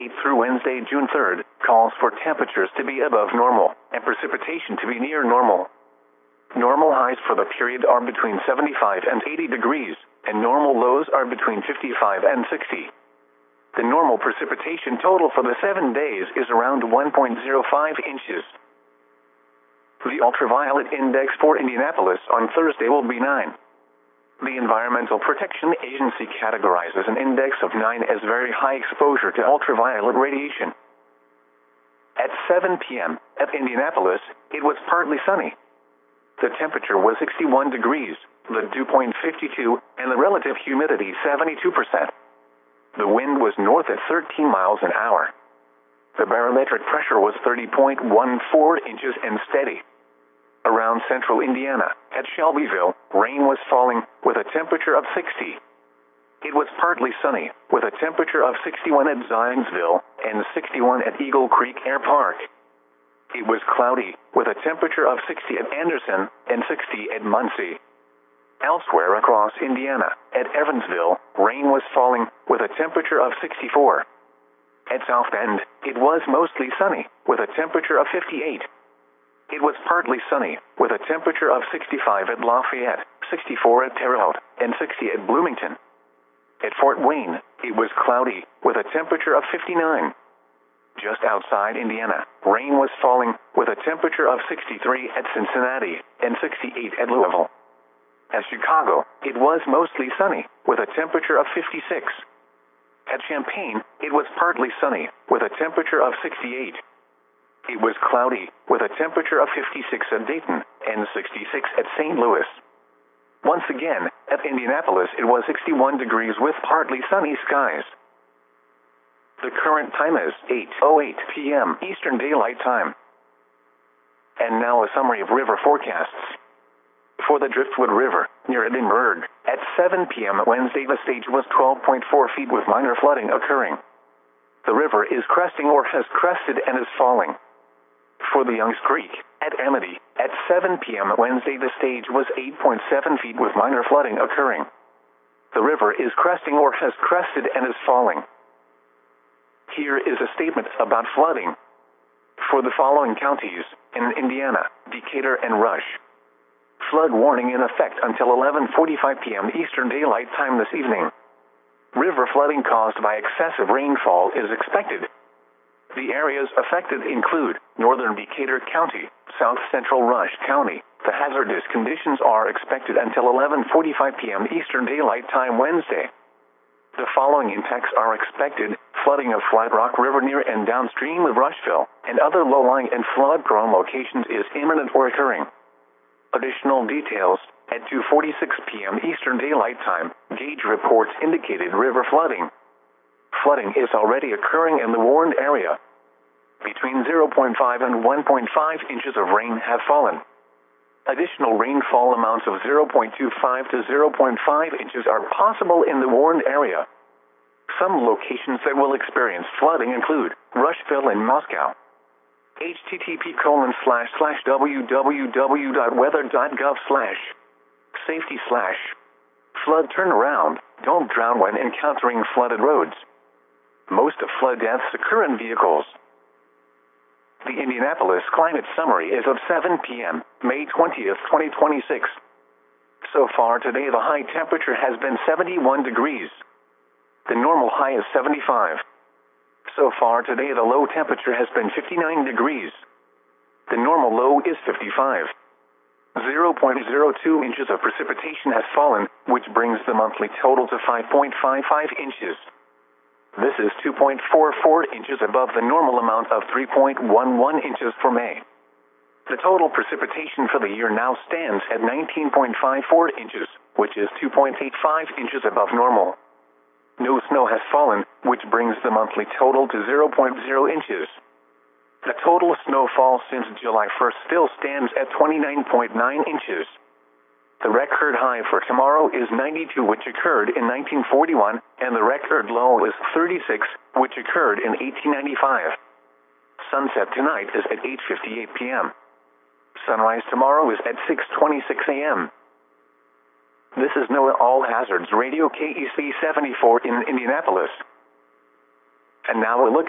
through Wednesday, June 3rd, calls for temperatures to be above normal and precipitation to be near normal. Normal highs for the period are between 75 and 80 degrees, and normal lows are between 55 and 60. The normal precipitation total for the 7 days is around 1.05 inches. The ultraviolet index for Indianapolis on Thursday will be 9. The Environmental Protection Agency categorizes an index of 9 as very high exposure to ultraviolet radiation. At 7 p.m. at Indianapolis, it was partly sunny. The temperature was 61 degrees, the dew point 52, and the relative humidity 72%. The wind was north at 13 miles an hour. The barometric pressure was 30.14 inches and steady. Around central Indiana, at Shelbyville, rain was falling with a temperature of 60. It was partly sunny, with a temperature of 61 at Zionsville and 61 at Eagle Creek Air Park. It was cloudy, with a temperature of 60 at Anderson and 60 at Muncie. Elsewhere across Indiana, at Evansville, rain was falling with a temperature of 64. At South Bend, it was mostly sunny, with a temperature of 58. It was partly sunny, with a temperature of 65 at Lafayette, 64 at Terre Haute, and 60 at Bloomington. At Fort Wayne, it was cloudy, with a temperature of 59. Just outside Indiana, rain was falling, with a temperature of 63 at Cincinnati, and 68 at Louisville. At Chicago, it was mostly sunny, with a temperature of 56. At Champaign, it was partly sunny, with a temperature of 68. It was cloudy, with a temperature of 56 at Dayton, and 66 at St. Louis. Once again, at Indianapolis it was 61 degrees with partly sunny skies. The current time is 8:08 p.m. Eastern Daylight Time. And now a summary of river forecasts. For the Driftwood River, near Edinburgh, at 7 p.m. Wednesday the stage was 12.4 feet with minor flooding occurring. The river is cresting or has crested and is falling. For the Youngs Creek, at Amity, at 7 p.m. Wednesday the stage was 8.7 feet with minor flooding occurring. The river is cresting or has crested and is falling. Here is a statement about flooding. For the following counties, in Indiana, Decatur and Rush. Flood warning in effect until 11:45 p.m. Eastern Daylight Time this evening. River flooding caused by excessive rainfall is expected. The areas affected include northern Decatur County, south central Rush County. The hazardous conditions are expected until 11:45 p.m. Eastern Daylight Time Wednesday. The following impacts are expected: flooding of Flat Rock River near and downstream of Rushville and other low-lying and flood-prone locations is imminent or occurring. Additional details: at 2:46 p.m. Eastern Daylight Time, gauge reports indicated river flooding. Flooding is already occurring in the warned area. Between 0.5 and 1.5 inches of rain have fallen. Additional rainfall amounts of 0.25 to 0.5 inches are possible in the warned area. Some locations that will experience flooding include Rushville and Moscow. http://www.weather.gov/safety/ flood turnaround. Don't drown when encountering flooded roads. Most of flood deaths occur in vehicles. The Indianapolis Climate Summary is of 7 p.m., May 20th, 2026. So far today the high temperature has been 71 degrees. The normal high is 75. So far today the low temperature has been 59 degrees. The normal low is 55. 0.02 inches of precipitation has fallen, which brings the monthly total to 5.55 inches. This is 2.44 inches above the normal amount of 3.11 inches for May. The total precipitation for the year now stands at 19.54 inches, which is 2.85 inches above normal. No snow has fallen, which brings the monthly total to 0.0 inches. The total snowfall since July 1st still stands at 29.9 inches. The record high for tomorrow is 92, which occurred in 1941, and the record low is 36, which occurred in 1895. Sunset tonight is at 8:58 p.m. Sunrise tomorrow is at 6:26 a.m. This is NOAA All Hazards Radio KEC 74 in Indianapolis. And now a look